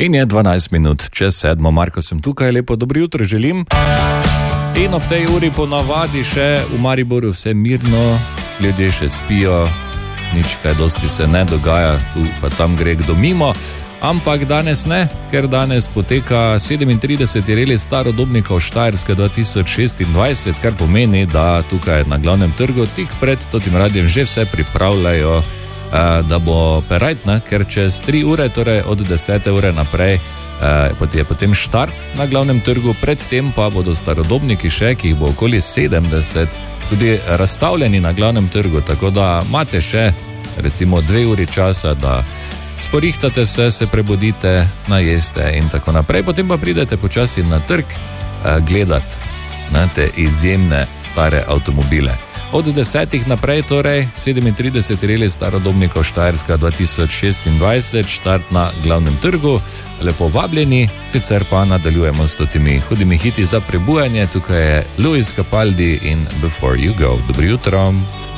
In je 12 minut čez 7. Marko sem tukaj, lepo dobro jutro želim. In ob tej uri ponavadi še v Mariboru vse mirno, ljudje še spijo, nič kaj dosti se ne dogaja, tu pa tam gre kdo mimo. Ampak danes ne, ker danes poteka 37. reli starodobnikov Štajerska 2026, kar pomeni, da tukaj na glavnem trgu tik pred totim radijem že vse pripravljajo, da bo perajt, ker čez 3 ure, torej od 10. ure naprej, je potem štart na glavnem trgu, predtem pa bodo starodobniki še, ki jih bo okoli 70, tudi razstavljeni na glavnem trgu, tako da imate še recimo 2 uri časa, da sporihtate vse, se prebudite, najeste in tako naprej. Potem pa pridete počasi na trg gledati na te izjemne stare avtomobile. Od 10. naprej, torej 37. reli starodobnikov Štajerska 2026, štart na glavnem trgu. Lepo vabljeni, sicer pa nadaljujemo s temi hudimi hiti za prebujanje. Tukaj je Luis Capaldi in Before You Go. Dobro jutro.